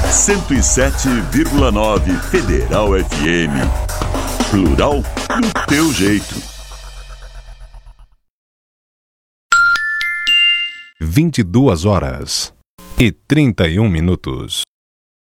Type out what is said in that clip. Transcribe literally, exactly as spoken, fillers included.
cento e sete vírgula nove Federal F M. Plural do teu jeito. vinte e duas horas e trinta e um minutos.